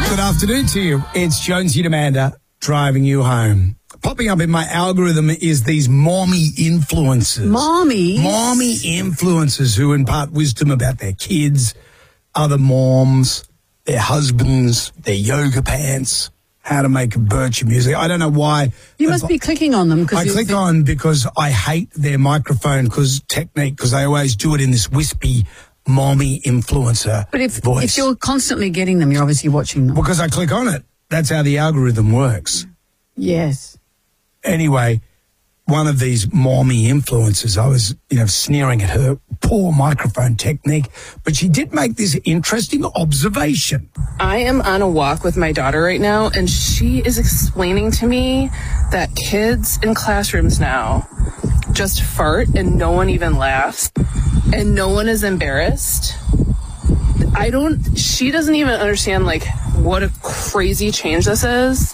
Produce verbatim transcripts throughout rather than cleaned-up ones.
Good afternoon to you. It's Jonesy and Amanda driving you home. Popping up in my algorithm is these mommy influencers. Mommies? Mommy influencers who impart wisdom about their kids, other moms, their husbands, their yoga pants, how to make virtue music. I don't know why. You must be clicking on them. I click on because I hate their microphone cause technique because they always do it in this wispy mommy influencer But if, voice. if you're constantly getting them, you're obviously watching them. Because I click on it. That's how the algorithm works. Yes. Anyway, one of these mommy influencers, I was, you know, sneering at her poor microphone technique, but she did make this interesting observation. I am on a walk with my daughter right now, and she is explaining to me that kids in classrooms now just fart and no one even laughs and no one is embarrassed. I don't, she doesn't even understand, like, what a crazy change this is.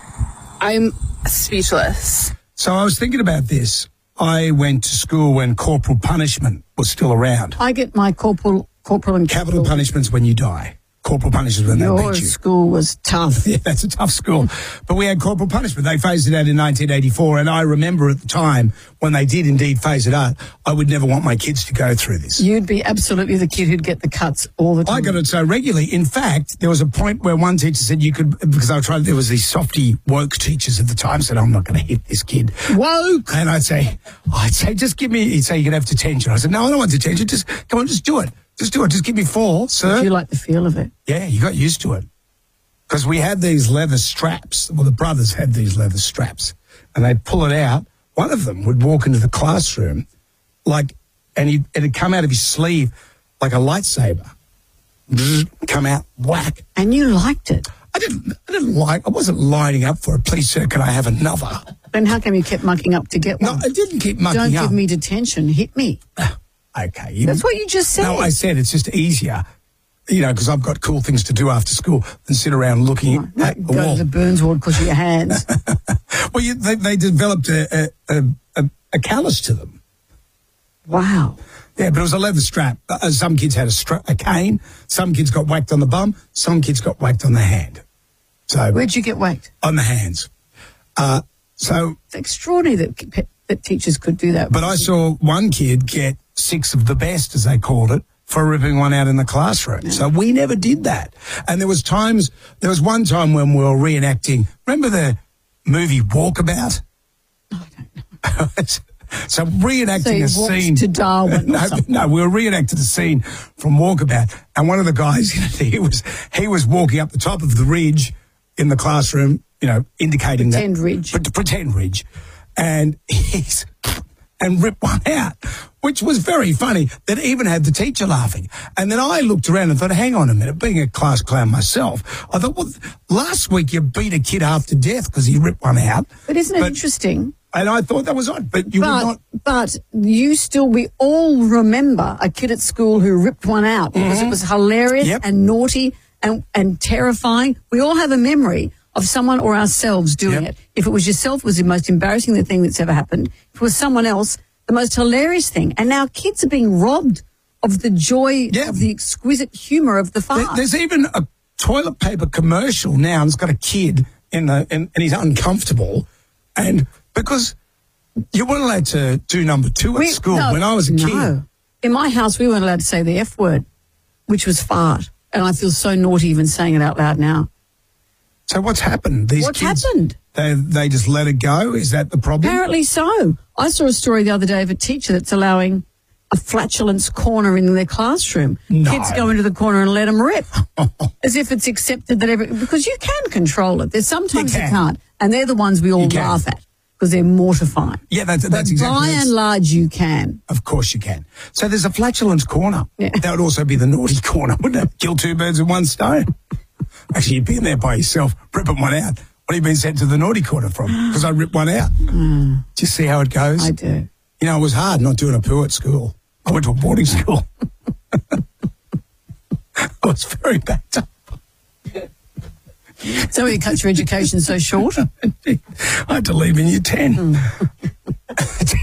I'm speechless. So I was thinking about this. I went to school when corporal punishment was still around. I get my corporal, corporal and Capital punishment's when you die. Corporal punishment when Your they beat you. school was tough. Yeah, that's a tough school. But we had corporal punishment. They phased it out in nineteen eighty-four, and I remember at the time when they did indeed phase it out, I would never want my kids to go through this. You'd be absolutely the kid who'd get the cuts all the time. I got it so regularly. In fact, there was a point where one teacher said you could, because I tried, there was these softy woke teachers at the time said, I'm not going to hit this kid. Woke! And I'd say, I'd say, just give me, he'd say you can have detention. I said, no, I don't want detention. Just, come on, just do it. Just do it. Just give me four, sir. Did you like the feel of it? Yeah, you got used to it. Because we had these leather straps. Well, the brothers had these leather straps. And they'd pull it out. One of them would walk into the classroom, like, and he'd, it'd come out of his sleeve like a lightsaber. Come out, whack. And you liked it. I didn't, I didn't like, I wasn't lining up for it. Please, sir, can I have another? Then how come you kept mucking up to get No, one? I didn't keep mucking Don't up. give me detention. Hit me. Okay. You, That's what you just said. No, I said it's just easier, you know, because I've got cool things to do after school than sit around looking No, at the go wall. to the Burns ward because of your hands. Well, you, they, they developed a, a, a, a callus to them. Wow. Yeah, but it was a leather strap. Uh, some kids had a, stra- a cane. Some kids got whacked on the bum. Some kids got whacked on the hand. So Where'd you get whacked? on the hands. Uh, so, It's extraordinary that, that teachers could do that. but I saw one kid get six of the best, as they called it, for ripping one out in the classroom. Yeah. So we never did that. And there was times, there was one time when we were reenacting, remember the movie Walkabout? I don't know. So reenacting So he a walked scene to Darwin or no, something. no, we were reenacting a scene from Walkabout, and one of the guys, he was he was walking up the top of the ridge in the classroom, you know, indicating Pretend that ridge. Pre- pretend ridge, and he's and ripped one out, which was very funny. That even had the teacher laughing. And then I looked around and thought, hang on a minute, being a class clown myself, I thought, well, last week you beat a kid half to death because he ripped one out. But isn't it But- interesting? And I thought that was odd, but you But, would not. but you still, we all remember a kid at school who ripped one out because it was hilarious Yep. and naughty and, and terrifying. We all have a memory of someone or ourselves doing Yep. it. If it was yourself, it was the most embarrassing thing that's ever happened. If it was someone else, the most hilarious thing. And now kids are being robbed of the joy, Yeah. of the exquisite humour of the There- farce. There's even a toilet paper commercial now, and it's got a kid in the, and, and he's uncomfortable, and because you weren't allowed to do number two at We- school no, when I was a kid. No. In my house, we weren't allowed to say the F word, which was fart. And I feel so naughty even saying it out loud now. So what's happened? These What's kids, happened? They they just let it go. Is that the problem? Apparently so. I saw a story the other day of a teacher that's allowing a flatulence corner in their classroom. No. Kids go into the corner and let them rip. As if it's accepted that every... Because you can control it. There's sometimes you, can. can't. And they're the ones we all You can. laugh at because they're mortifying. Yeah, that's that's But exactly. by that's- and large, you can. Of course you can. So there's a flatulence corner. Yeah. That would also be the naughty corner, wouldn't it? Kill two birds with one stone. Actually, you'd be in there by yourself, ripping one out. What have you been sent to the naughty corner from? Because I ripped one out. Mm. Just see how it goes. I do. You know, it was hard not doing a poo at school. I went to a boarding school. I was very backed up. So you cut your education so short? I had to leave in year ten.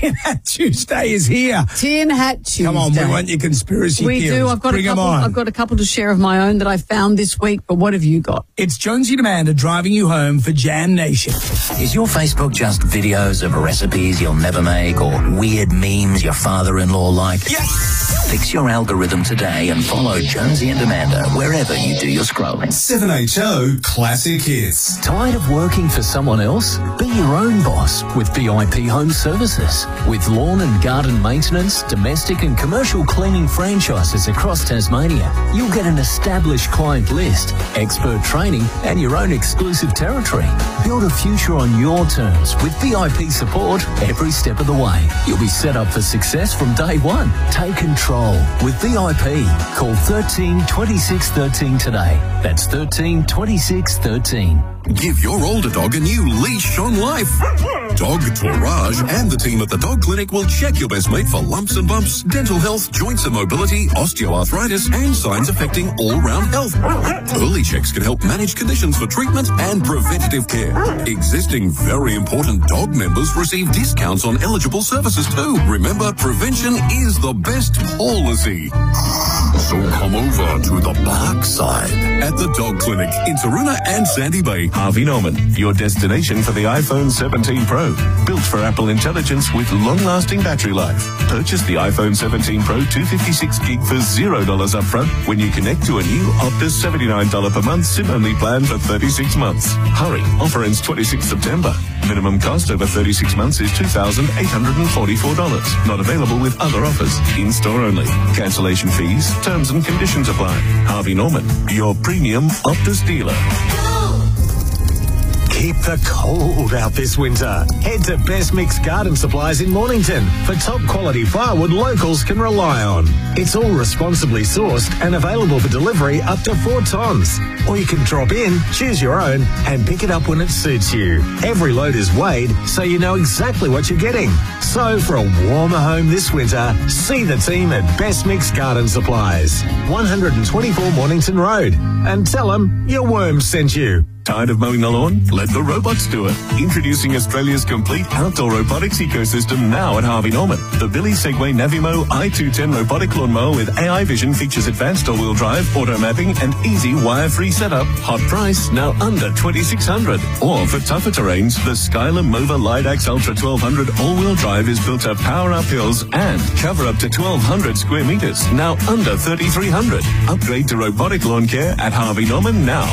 Tin Hat Tuesday is here. Tin Hat Tuesday. Come on, we want your conspiracy We theories. do. I've got Bring a 'em couple. on. I've got a couple to share of my own that I found this week. But what have you got? It's Jonesy and Amanda driving you home for Jam Nation. Is your Facebook just videos of recipes you'll never make or weird memes your father-in-law liked? Yes. Fix your algorithm today and follow Jonesy and Amanda wherever you do your scrolling. seven H O Classic Hits. Tired of working for someone else? Be your own boss with V I P Home Services. With lawn and garden maintenance, domestic and commercial cleaning franchises across Tasmania, you'll get an established client list, expert training and your own exclusive territory. Build a future on your terms with V I P support every step of the way. You'll be set up for success from day one. Take control with V I P. Call thirteen twenty-six thirteen today. That's thirteen twenty-six thirteen. Give your older dog a new leash on life. Dog Tourage and the team at the Dog Clinic will check your best mate for lumps and bumps, dental health, joints and mobility, osteoarthritis, and signs affecting all-round health. Early checks can help manage conditions for treatment and preventative care. Existing very important dog members receive discounts on eligible services too. Remember, prevention is the best policy. So come over to the Bark side at the Dog Clinic in Taroona and Sandy Bay. Harvey Norman, your destination for the iPhone seventeen Pro. Built for Apple Intelligence with long-lasting battery life. Purchase the iPhone seventeen Pro two fifty-six gig for zero dollars upfront when you connect to a new Optus seventy-nine dollars per month SIM-only plan for thirty-six months. Hurry, offer ends twenty-sixth September. Minimum cost over thirty-six months is two thousand eight hundred forty-four dollars. Not available with other offers. In-store only. Cancellation fees, terms and conditions apply. Harvey Norman, your premium Optus dealer. Keep the cold out this winter. Head to Best Mix Garden Supplies in Mornington for top quality firewood locals can rely on. It's all responsibly sourced and available for delivery up to four tons. Or you can drop in, choose your own, and pick it up when it suits you. Every load is weighed, so you know exactly what you're getting. So for a warmer home this winter, see the team at Best Mix Garden Supplies, one twenty-four Mornington Road, and tell them your worm sent you. Tired of mowing the lawn? Let the robots do it. Introducing Australia's complete outdoor robotics ecosystem now at Harvey Norman. The Billy Segway Navimo i two ten robotic lawnmower with A I vision features advanced all-wheel drive, auto mapping, and easy wire-free setup. Hot price, now under twenty-six hundred dollars. Or for tougher terrains, the Skyler Mova Lidax Ultra twelve hundred all-wheel drive is built to power up hills and cover up to twelve hundred square meters, now under thirty-three hundred dollars. Upgrade to robotic lawn care at Harvey Norman now.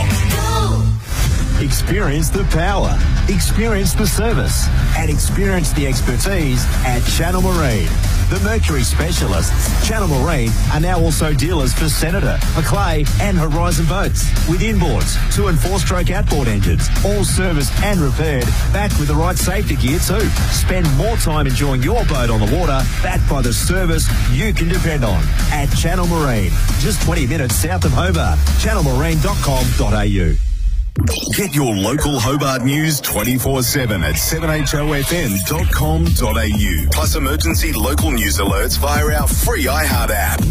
Experience the power, experience the service, and experience the expertise at Channel Marine. The Mercury specialists, Channel Marine, are now also dealers for Senator, Maclay, and Horizon boats. With inboards, two and four stroke outboard engines, all serviced and repaired, backed with the right safety gear too. Spend more time enjoying your boat on the water, backed by the service you can depend on. At Channel Marine, just twenty minutes south of Hobart. channel marine dot com dot a u. Get your local Hobart news twenty-four seven at seven h o f m dot com dot a u. Plus emergency local news alerts via our free iHeart app.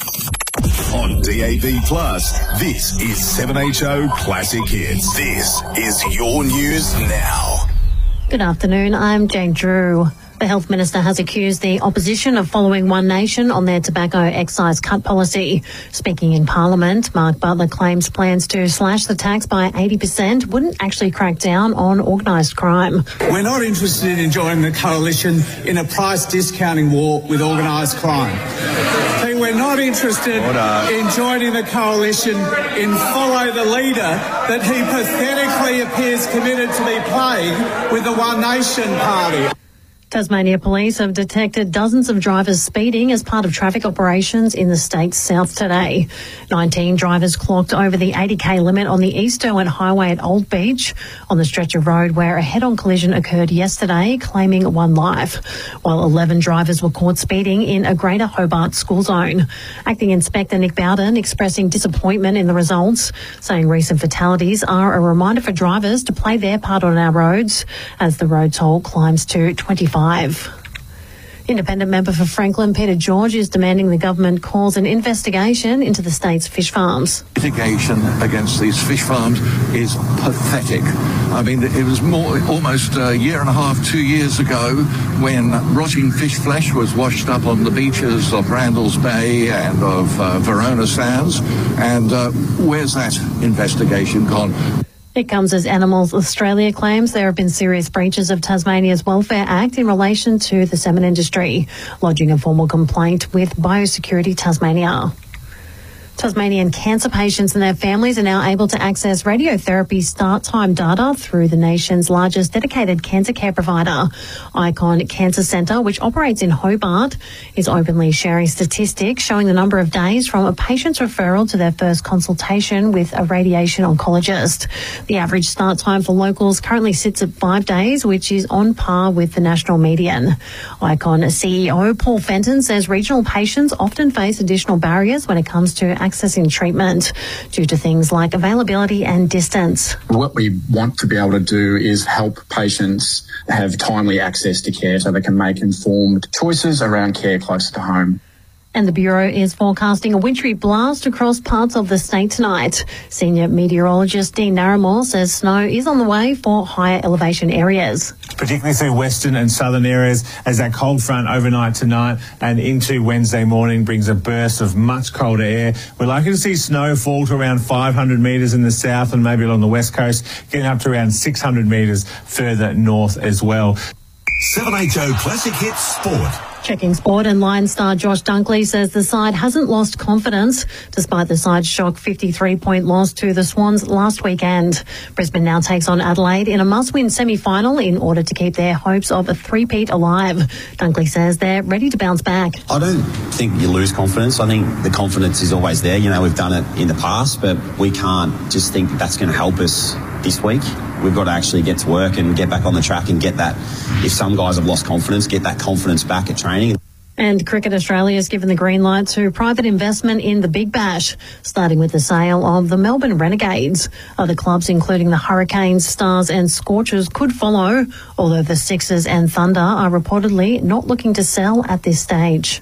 On D A B Plus, this is seven H O Classic Hits. This is your news now. Good afternoon, I'm Jane Drew. The Health Minister has accused the opposition of following One Nation on their tobacco excise cut policy. Speaking in Parliament, Mark Butler claims plans to slash the tax by eighty percent wouldn't actually crack down on organised crime. We're not interested in joining the coalition in a price discounting war with organised crime. See, we're not interested in joining the coalition in follow the leader that he pathetically appears committed to be playing with the One Nation party. Tasmania Police have detected dozens of drivers speeding as part of traffic operations in the state's south today. nineteen drivers clocked over the eighty k limit on the East Derwent Highway at Old Beach on the stretch of road where a head-on collision occurred yesterday, claiming one life, while eleven drivers were caught speeding in a Greater Hobart school zone. Acting Inspector Nick Bowden expressing disappointment in the results, saying recent fatalities are a reminder for drivers to play their part on our roads as the road toll climbs to twenty-five. Independent member for Franklin, Peter George, is demanding the government calls an investigation into the state's fish farms. Litigation against these fish farms is pathetic. I mean, it was more almost a year and a half, two years ago, when rotting fish flesh was washed up on the beaches of Randalls Bay and of uh, Verona Sands. And uh, where's that investigation gone? It comes as Animals Australia claims there have been serious breaches of Tasmania's Welfare Act in relation to the salmon industry, lodging a formal complaint with Biosecurity Tasmania. Tasmanian cancer patients and their families are now able to access radiotherapy start time data through the nation's largest dedicated cancer care provider. Icon Cancer Centre, which operates in Hobart, is openly sharing statistics showing the number of days from a patient's referral to their first consultation with a radiation oncologist. The average start time for locals currently sits at five days, which is on par with the national median. Icon C E O Paul Fenton says regional patients often face additional barriers when it comes to accessing treatment due to things like availability and distance. What we want to be able to do is help patients have timely access to care so they can make informed choices around care closer to home. And the Bureau is forecasting a wintry blast across parts of the state tonight. Senior meteorologist Dean Narramore says snow is on the way for higher elevation areas. Particularly through western and southern areas, as that cold front overnight tonight and into Wednesday morning brings a burst of much colder air. We're likely to see snow fall to around five hundred metres in the south and maybe along the west coast, getting up to around six hundred metres further north as well. seven H O Classic Hits Sport. Checking sport, and Lion star Josh Dunkley says the side hasn't lost confidence despite the side's shock fifty-three point loss to the Swans last weekend. Brisbane now takes on Adelaide in a must-win semi-final in order to keep their hopes of a three-peat alive. Dunkley says they're ready to bounce back. I don't think you lose confidence. I think the confidence is always there. You know, we've done it in the past, but we can't just think that that's going to help us this week. We've got to actually get to work and get back on the track and get that, if some guys have lost confidence, get that confidence back at training. And Cricket Australia has given the green light to private investment in the Big Bash, starting with the sale of the Melbourne Renegades. Other clubs, including the Hurricanes, Stars and Scorchers, could follow, although the Sixers and Thunder are reportedly not looking to sell at this stage.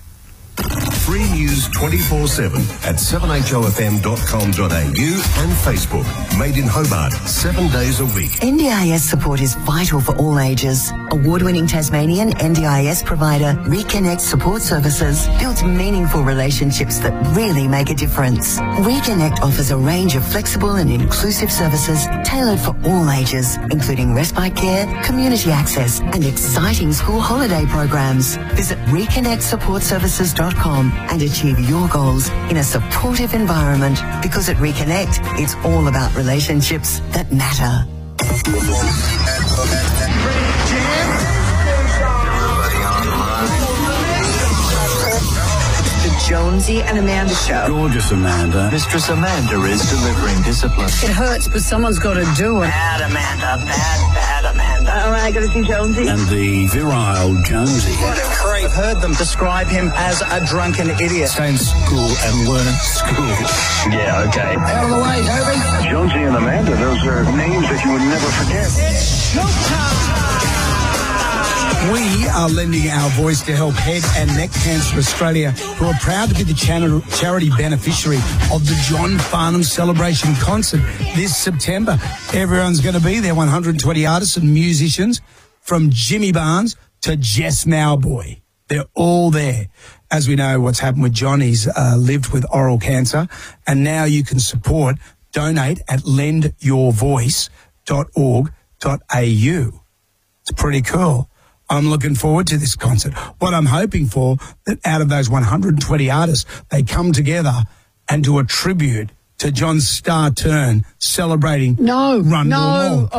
Free news twenty-four seven at seven H O F M dot com dot A U and Facebook. Made in Hobart, seven days a week. N D I S support is vital for all ages. Award-winning Tasmanian N D I S provider Reconnect Support Services builds meaningful relationships that really make a difference. Reconnect offers a range of flexible and inclusive services tailored for all ages, including respite care, community access, and exciting school holiday programs. Visit reconnect support services dot com and achieve your goals in a supportive environment, because at Reconnect, it's all about relationships that matter. The Jonesy and Amanda Show. Gorgeous Amanda. Mistress Amanda is delivering discipline. It hurts, but someone's got to do it. Bad Amanda, bad, bad Amanda. All right, got to see Jonesy. And the virile Jonesy. What a creep. I've heard them describe him as a drunken idiot. Stay in school and learn at school. Yeah, okay. Out of the way, Toby. Jonesy and Amanda, those are names that you would never forget. It's showtime. We are lending our voice to help Head and Neck Cancer Australia, who are proud to be the channel, charity beneficiary of the John Farnham Celebration Concert this September. Everyone's going to be there, one hundred twenty artists and musicians, from Jimmy Barnes to Jess Mowboy. They're all there. As we know what's happened with John, he's uh, lived with oral cancer, and now you can support, donate at lend your voice dot org dot A U. It's pretty cool. I'm looking forward to this concert. What I'm hoping for, that out of those one hundred twenty artists, they come together and do a tribute to John's star turn, celebrating no, Run no. More.